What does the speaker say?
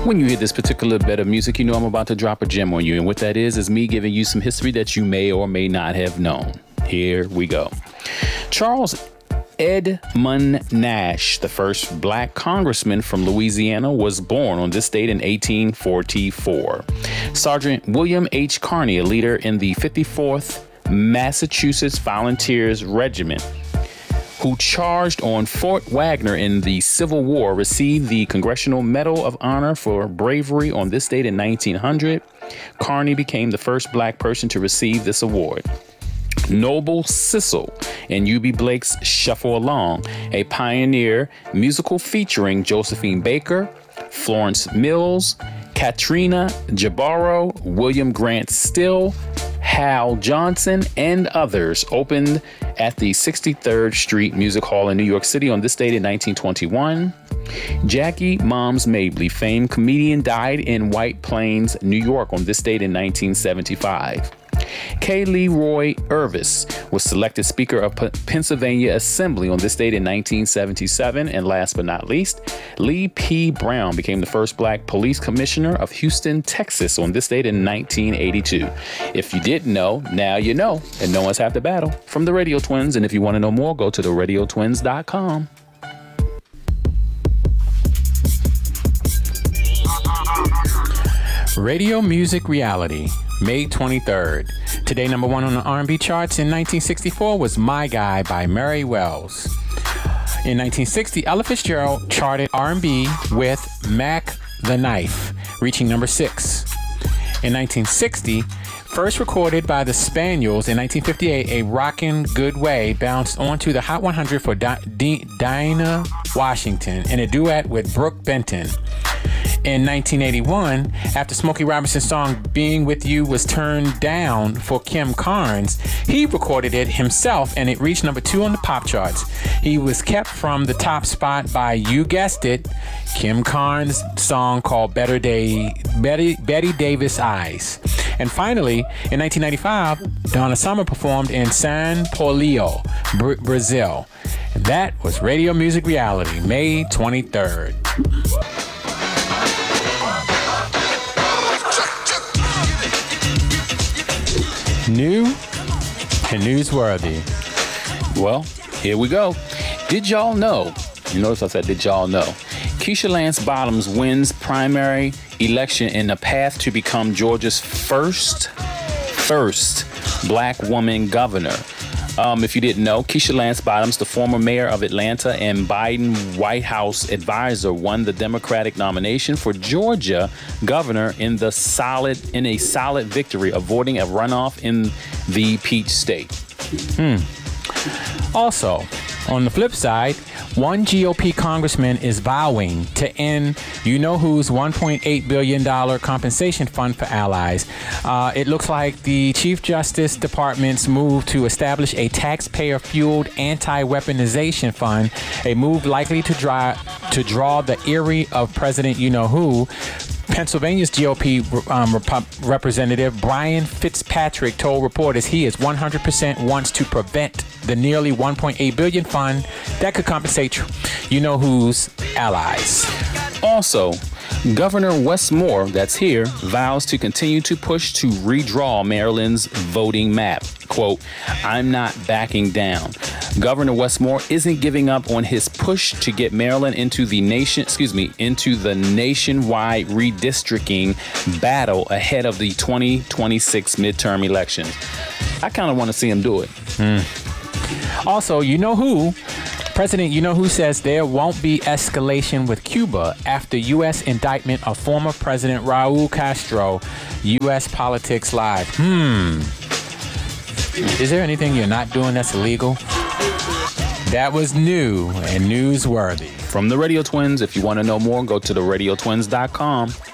When you hear this particular bit of music, you know I'm about to drop a gem on you. And what that is me giving you some history that you may or may not have known. Here we go. Charles Edmund Nash, the first black congressman from Louisiana, was born on this date in 1844. Sergeant William H. Carney, a leader in the 54th Massachusetts Volunteers Regiment, who charged on Fort Wagner in the Civil War, received the Congressional Medal of Honor for bravery on this date in 1900. Carney became the first black person to receive this award. Noble Sissle in U.B. Blake's Shuffle Along, a pioneer musical featuring Josephine Baker, Florence Mills, Katrina Jabaro, William Grant Still, Hal Johnson, and others, opened at the 63rd Street Music Hall in New York City on this date in 1921. Jackie Moms Mabley, famed comedian, died in White Plains, New York on this date in 1975. K. Leroy Irvis was selected Speaker of Pennsylvania Assembly on this date in 1977. And last but not least, Lee P. Brown became the first black police commissioner of Houston, Texas on this date in 1982. If you didn't know, now you know, and no one's half the battle. From the Radio Twins, and if you want to know more, go to theradiotwins.com. Radio Music Reality, May 23rd. Today, number one on the R&B charts in 1964 was My Guy by Mary Wells. In 1960, Ella Fitzgerald charted R&B with Mac the Knife, reaching number 6. In 1960, first recorded by the Spaniels in 1958, A Rockin' Good Way bounced onto the Hot 100 for Dinah Washington in a duet with Brooke Benton. In 1981, after Smokey Robinson's song Being With You was turned down for Kim Carnes, he recorded it himself and it reached number 2 on the pop charts. He was kept from the top spot by, you guessed it, Kim Carnes' song called Betty Davis Eyes. And finally, in 1995, Donna Summer performed in São Paulo, Brazil. And that was Radio Music Reality, May 23rd. New and newsworthy. Well, here we go. Did y'all know? You notice I said, did y'all know? Keisha Lance Bottoms wins primary election in the path to become Georgia's first black woman governor. If you didn't know, Keisha Lance Bottoms, the former mayor of Atlanta and Biden White House advisor, won the Democratic nomination for Georgia governor in a solid victory, avoiding a runoff in the Peach State. Also, on the flip side, one GOP congressman is vowing to end you-know-who's $1.8 billion compensation fund for allies. It looks like the Chief Justice Department's move to establish a taxpayer-fueled anti-weaponization fund, a move likely to draw the ire of President you-know-who. Pennsylvania's GOP representative Brian Fitzpatrick told reporters he is 100% wants to prevent the nearly $1.8 billion fund that could compensate you-know-who's allies. Also, Governor Wes Moore, that's here, vows to continue to push to redraw Maryland's voting map. Quote, I'm not backing down. Governor Wes Moore isn't giving up on his push to get Maryland into the nationwide redistricting battle ahead of the 2026 midterm elections. I kind of want to see him do it. Also, President you-know-who says there won't be escalation with Cuba after U.S. indictment of former President Raul Castro. U.S. Politics Live. Is there anything you're not doing that's illegal? That was new and newsworthy. From the Radio Twins, if you want to know more, go to theradiotwins.com.